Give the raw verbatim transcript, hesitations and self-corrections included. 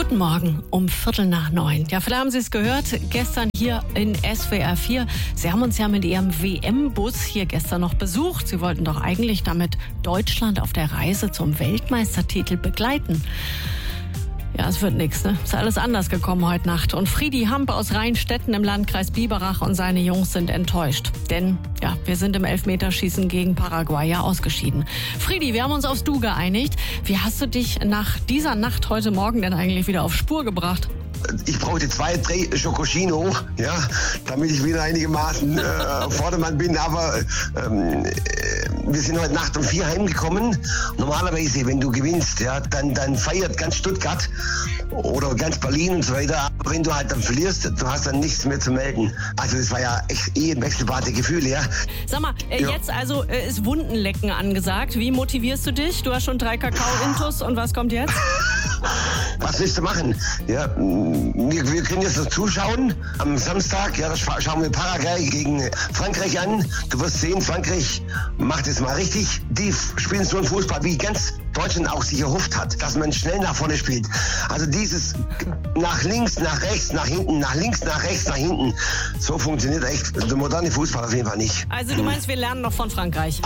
Guten Morgen um Viertel nach neun. Ja, vielleicht haben Sie es gehört, gestern hier in S W R vier. Sie haben uns ja mit Ihrem W M-Bus hier gestern noch besucht. Sie wollten doch eigentlich damit Deutschland auf der Reise zum Weltmeistertitel begleiten. Ja, es wird nichts, ne? Ist alles anders gekommen heute Nacht. Und Friedi Hamp aus Rheinstetten im Landkreis Biberach und seine Jungs sind enttäuscht. Denn, ja, wir sind im Elfmeterschießen gegen Paraguay ja ausgeschieden. Friedi, wir haben uns aufs Du geeinigt. Wie hast du dich nach dieser Nacht heute Morgen denn eigentlich wieder auf Spur gebracht? Ich brauchte zwei, drei Schokosino, ja, damit ich wieder einigermaßen äh, Vordermann bin. Aber ähm, äh, wir sind heute Nacht um vier heimgekommen. Normalerweise, wenn du gewinnst, ja, dann, dann feiert ganz Stuttgart oder ganz Berlin und so weiter. Aber wenn du halt dann verlierst, du hast dann nichts mehr zu melden. Also das war ja echt eh ein wechselbare Gefühle, ja. Sag mal, äh, ja. jetzt also äh, ist Wundenlecken angesagt. Wie motivierst du dich? Du hast schon drei Kakao-Intus und was kommt jetzt? Was willst du machen? Ja, wir, wir können jetzt noch zuschauen am Samstag. Ja, das schauen wir Paraguay gegen Frankreich an. Du wirst sehen, Frankreich macht es mal richtig. Die spielen so einen Fußball, wie ganz Deutschland auch sich erhofft hat, dass man schnell nach vorne spielt. Also dieses nach links, nach rechts, nach hinten, nach links, nach rechts, nach hinten. So funktioniert echt der moderne Fußball auf jeden Fall nicht. Also du meinst, wir lernen noch von Frankreich?